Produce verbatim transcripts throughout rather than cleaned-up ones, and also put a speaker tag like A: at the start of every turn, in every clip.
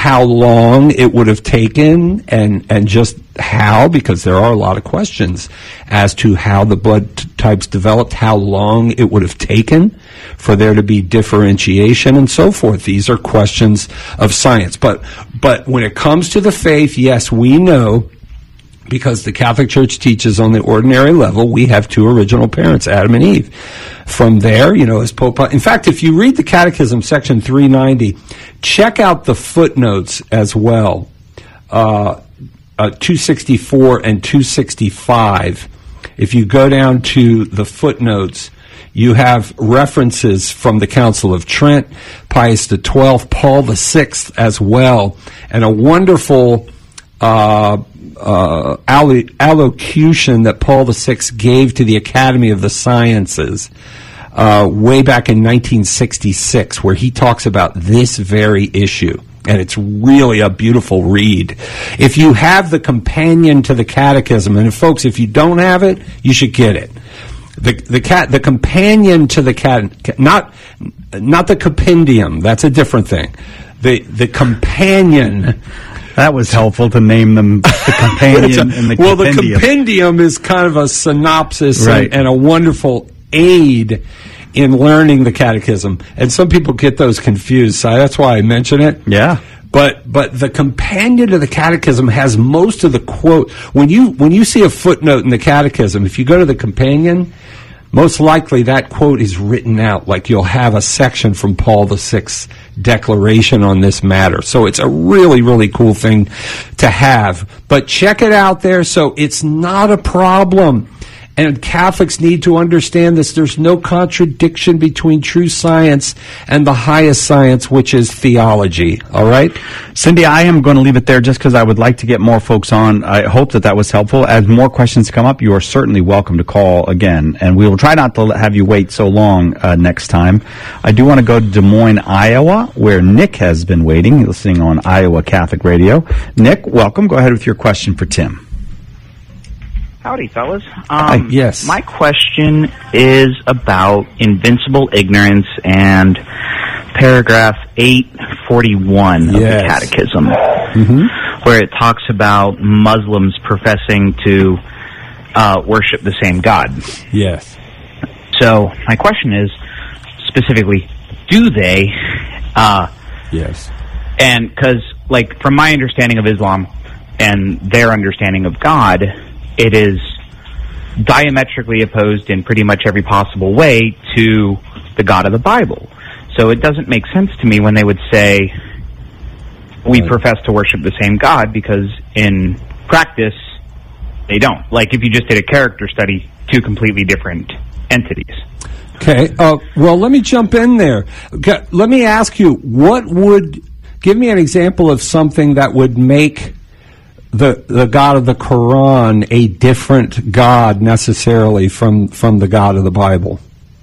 A: how long it would have taken and, and just how, because there are a lot of questions as to how the blood t- types developed, how long it would have taken for there to be differentiation and so forth. These are questions of science. But, but when it comes to the faith, yes, we know, because the Catholic Church teaches on the ordinary level, we have two original parents, Adam and Eve. From there, you know, as Pope... In fact, if you read the Catechism, section three ninety, check out the footnotes as well, uh, uh, two sixty-four and two sixty-five. If you go down to the footnotes, you have references from the Council of Trent, Pius the twelfth, Paul the sixth as well, and a wonderful... Uh, Uh, allo- allocution that Paul the sixth gave to the Academy of the Sciences uh, way back in nineteen sixty-six, where he talks about this very issue. And it's really a beautiful read. If you have the companion to the Catechism, and folks, if you don't have it, you should get it. The the cat the companion to the cat not not the compendium. That's a different thing. The the companion.
B: That was helpful to name them the companion and the
A: well,
B: compendium.
A: the compendium is kind of a synopsis
B: right.
A: and, and a wonderful aid in learning the catechism. And some people get those confused, so that's why I mention it.
B: Yeah.
A: But but the companion to the catechism has most of the quote. When you when you see a footnote in the catechism, if you go to the companion, most likely that quote is written out, like you'll have a section from Paul the sixth's declaration on this matter. So it's a really, really cool thing to have. But check it out there. So it's not a problem. And Catholics need to understand this. There's no contradiction between true science and the highest science, which is theology. All right?
B: Cindy, I am going to leave it there just because I would like to get more folks on. I hope that that was helpful. As more questions come up, you are certainly welcome to call again. And we will try not to have you wait so long uh, next time. I do want to go to Des Moines, Iowa, where Nick has been waiting, listening on Iowa Catholic Radio. Nick, welcome. Go ahead with your question for Tim.
C: Howdy, fellas.
A: Hi,
C: Um,
A: yes.
C: My question is about invincible ignorance and paragraph eight forty-one of
A: yes.
C: the Catechism,
A: Mm-hmm.
C: where it talks about Muslims professing to uh, worship the same God.
A: Yes.
C: So my question is, specifically, do they? Uh,
A: yes.
C: And because, like, from my understanding of Islam and their understanding of God, it is diametrically opposed in pretty much every possible way to the God of the Bible. So it doesn't make sense to me when they would say, we profess to worship the same God, because in practice, they don't. Like, if you just did a character study, two completely different entities.
A: Okay. Uh, well, let me jump in there. Okay, let me ask you, what would... Give me an example of something that would make the the God of the Quran a different God necessarily from, from the God of the Bible.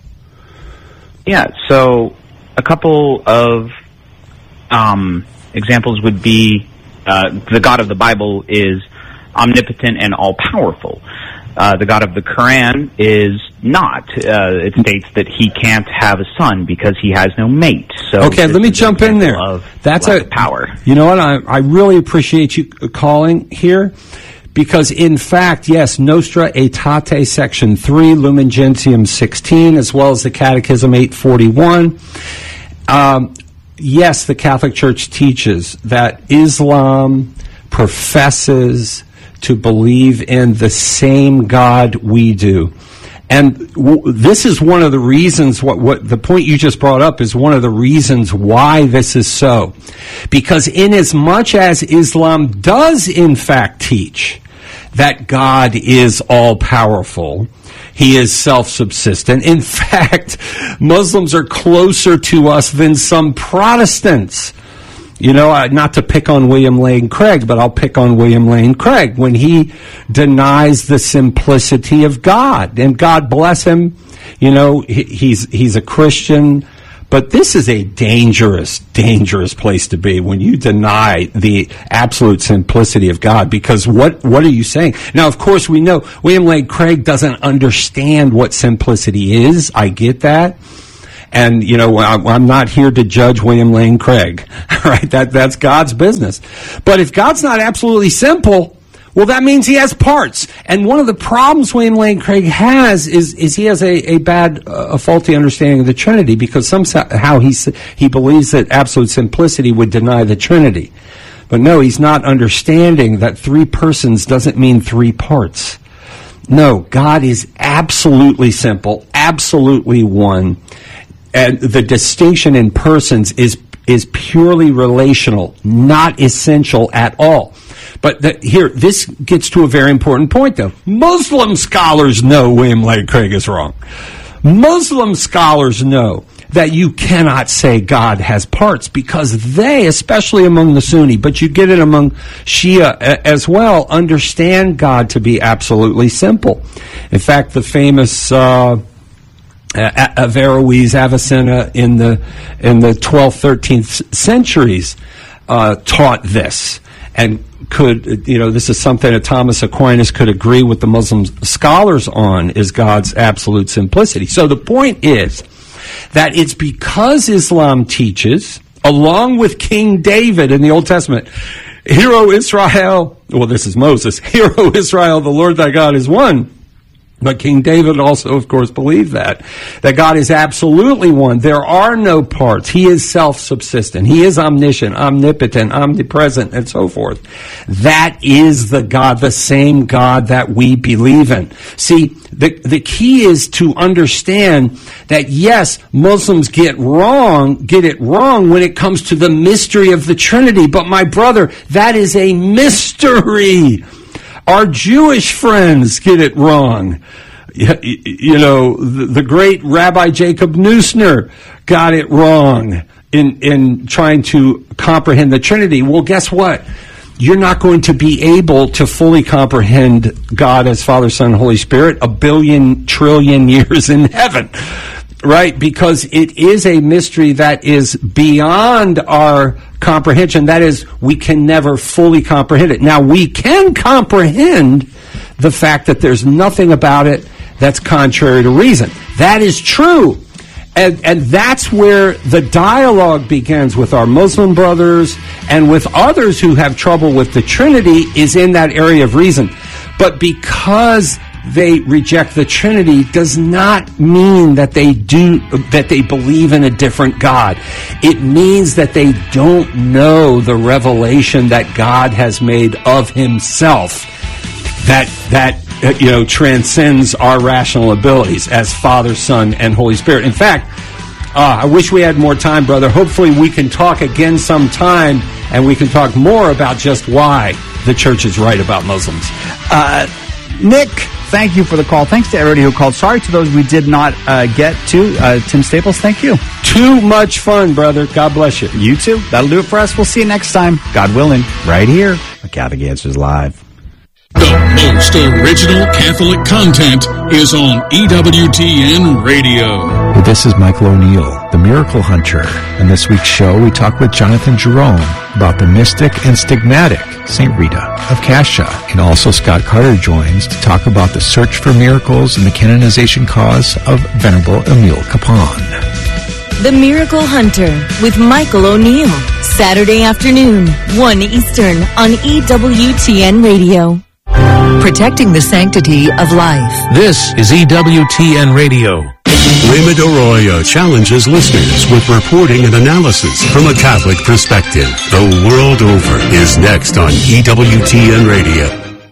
C: Yeah, so a couple of um, examples would be uh, the God of the Bible is omnipotent and all-powerful. Uh, the God of the Quran is not. Uh, it states that he can't have a son because he has no mate. So
A: okay, let me jump in there. That's a
C: power.
A: You know what? I, I really appreciate you calling here, because in fact, yes, Nostra Aetate Section three, Lumen Gentium sixteen, as well as the Catechism eight forty-one. Um, yes, the Catholic Church teaches that Islam professes to believe in the same God we do. And w- this is one of the reasons, what, what the point you just brought up is one of the reasons why this is so. Because inasmuch as Islam does in fact teach that God is all-powerful, he is self-subsistent. In fact, Muslims are closer to us than some Protestants. You know, uh, not to pick on William Lane Craig, but I'll pick on William Lane Craig when he denies the simplicity of God. And God bless him, you know, he, he's he's a Christian. But this is a dangerous, dangerous place to be when you deny the absolute simplicity of God. Because what, what are you saying? Now, of course, we know William Lane Craig doesn't understand what simplicity is. I get that. And, you know, I'm not here to judge William Lane Craig, right? That, that's God's business. But if God's not absolutely simple, well, that means he has parts. And one of the problems William Lane Craig has is, is he has a, a bad, uh, a faulty understanding of the Trinity, because somehow he, he believes that absolute simplicity would deny the Trinity. But no, he's not understanding that three persons doesn't mean three parts. No, God is absolutely simple, absolutely one. And the distinction in persons is is purely relational, not essential at all. But the, here, this gets to a very important point, though. Muslim scholars know William Lane Craig is wrong. Muslim scholars know that you cannot say God has parts, because they, especially among the Sunni, but you get it among Shia as well, understand God to be absolutely simple. In fact, the famous uh, Averroes, Avicenna in the in the twelfth, thirteenth centuries uh, taught this, and could, you know, this is something that Thomas Aquinas could agree with the Muslim scholars on, is God's absolute simplicity. So the point is that it's because Islam teaches, along with King David in the Old Testament, "Hear, O Israel," well, this is Moses, "Hear, O Israel, the Lord thy God is one." But King David also, of course, believed that, that God is absolutely one. There are no parts. He is self-subsistent. He is omniscient, omnipotent, omnipresent, and so forth. That is the God, the same God that we believe in. See, the, the key is to understand that, yes, Muslims get wrong, get it wrong when it comes to the mystery of the Trinity. But my brother, that is a mystery. Our Jewish friends get it wrong. You know, the, the great Rabbi Jacob Neusner got it wrong in, in trying to comprehend the Trinity. Well, guess what? You're not going to be able to fully comprehend God as Father, Son, Holy Spirit a billion, trillion years in heaven. Right? Because it is a mystery that is beyond our comprehension. That is, we can never fully comprehend it. Now, we can comprehend the fact that there's nothing about it that's contrary to reason. That is true. And, and that's where the dialogue begins with our Muslim brothers and with others who have trouble with the Trinity, is in that area of reason. But because they reject the Trinity does not mean that they do, that they believe in a different God. It means that they don't know the revelation that God has made of himself, that that uh, you know transcends our rational abilities as Father, Son, and Holy Spirit. In fact, uh, I wish we had more time, brother. Hopefully we can talk again sometime, and we can talk more about just why the church is right about Muslims.
B: Uh, Nick, thank you for the call. Thanks to everybody who called. Sorry to those we did not uh, get to. Uh, Tim Staples, thank you.
A: Too much fun, brother. God bless you.
B: You too. That'll do it for us. We'll see you next time, God willing, right here on Catholic Answers Live.
D: The most original Catholic content is on E W T N Radio.
E: Hey, this is Michael O'Neill, the Miracle Hunter. In this week's show, we talk with Jonathan Jerome about the mystic and stigmatic Saint Rita of Cascia. And also Scott Carter joins to talk about the search for miracles and the canonization cause of Venerable Emile Capon.
F: The Miracle Hunter with Michael O'Neill. Saturday afternoon, one Eastern on E W T N Radio. Protecting the sanctity of life.
D: This is E W T N Radio.
G: Raymond Arroyo challenges listeners with reporting and analysis from a Catholic perspective. The world over is next on E W T N Radio.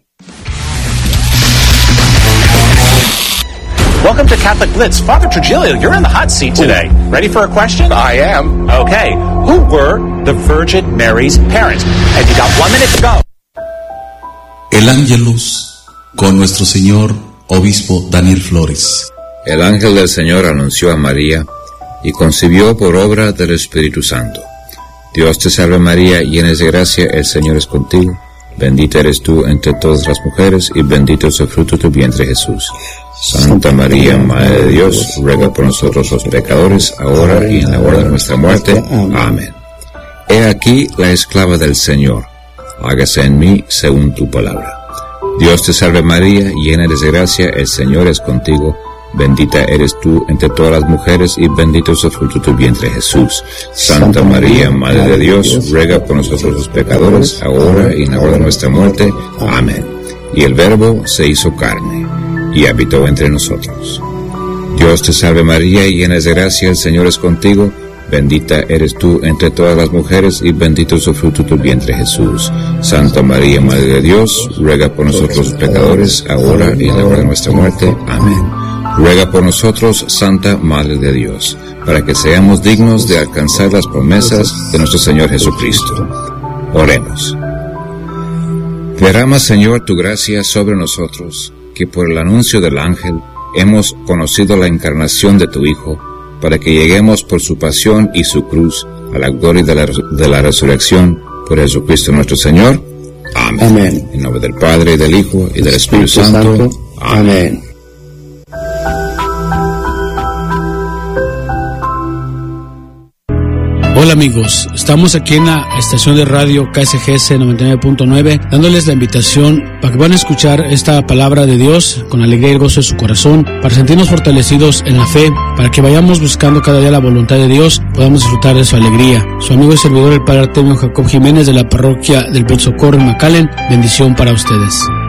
H: Welcome to Catholic Blitz. Father Trujillo, you're in the hot seat today. Ooh. Ready for a question?
I: I am.
H: Okay. Who were the Virgin Mary's parents? And you got one minute to go.
J: El Ángelus con nuestro Señor Obispo Daniel Flores.
K: El ángel del Señor anunció a María y concibió por obra del Espíritu Santo. Dios te salve María, llena de gracia, el Señor es contigo. Bendita eres tú entre todas las mujeres y bendito es el fruto de tu vientre Jesús. Santa María, Madre de Dios, ruega por nosotros los pecadores, ahora y en la hora de nuestra muerte. Amén. He aquí la esclava del Señor. Hágase en mí según tu palabra. Dios te salve María, llena eres de gracia, el Señor es contigo. Bendita eres tú entre todas las mujeres y bendito es el fruto de tu vientre, Jesús. Santa María, Madre de Dios, ruega por nosotros los pecadores, ahora y en la hora de nuestra muerte. Amén. Y el Verbo se hizo carne y habitó entre nosotros. Dios te salve María, llena de gracia, el Señor es contigo. Bendita eres tú entre todas las mujeres y bendito es el fruto de tu vientre, Jesús. Santa María, Madre de Dios, ruega por nosotros los pecadores, ahora y en la hora de nuestra muerte. Amén. Ruega por nosotros, Santa Madre de Dios, para que seamos dignos de alcanzar las promesas de nuestro Señor Jesucristo. Oremos. Derrama, Señor, tu gracia sobre nosotros, que por el anuncio del ángel hemos conocido la encarnación de tu Hijo, para que lleguemos por su pasión y su cruz a la gloria de la, de la resurrección por Jesucristo nuestro Señor. Amén. Amén. En nombre del Padre, y del Hijo, y del Espíritu, Espíritu Santo. Santo. Amén. Amén.
I: Hola amigos, estamos aquí en la estación de radio K S G S noventa y nueve punto nueve dándoles la invitación para que puedan escuchar esta palabra de Dios con alegría y gozo de su corazón, para sentirnos fortalecidos en la fe, para que vayamos buscando cada día la voluntad de Dios, podamos disfrutar de su alegría. Su amigo y servidor el Padre Artemio Jacob Jiménez de la parroquia del Buen Socorro en McAllen, bendición para ustedes.